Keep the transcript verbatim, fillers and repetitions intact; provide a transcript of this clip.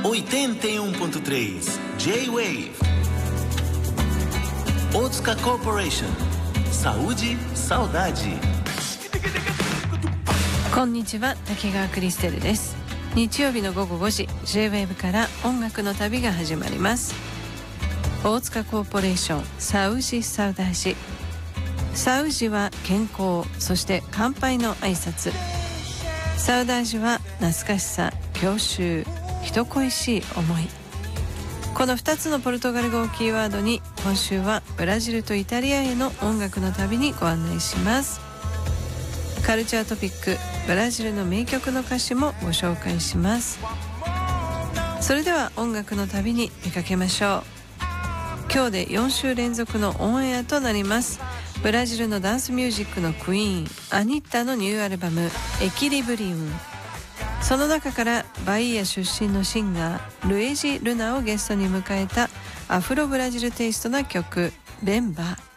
oitenta e um ponto três J-Wave. Otsuka Corporation. Saúde, saudade. こんにちは、滝川クリステルです。日曜日の午後ごじ、 J-ウェーブ から音楽の旅が始まります。大塚コーポレーションサウジサウダージ。サウジは健康、そして乾杯の挨拶。サウダージは懐かしさ、郷愁、人恋しい思い。このふたつのポルトガル語をキーワードに、今週はブラジルとイタリアへの音楽の旅にご案内します。カルチャートピック、ブラジルの名曲の歌詞もご紹介します。それでは音楽の旅に出かけましょう。今日でよんしゅう連続のオンエアとなります。ブラジルのダンスミュージックのクイーン、アニッタのニューアルバムエキリブリウム。その中からバイヤ出身のシンガールエジ・ルナをゲストに迎えたアフロブラジルテイストな曲レンバ。